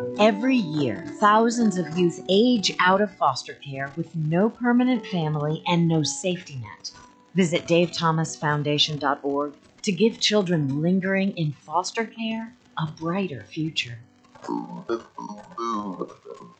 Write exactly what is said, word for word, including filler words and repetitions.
Every year, thousands of youth age out of foster care with no permanent family and no safety net. Visit dave thomas foundation dot org to give children lingering in foster care a brighter future.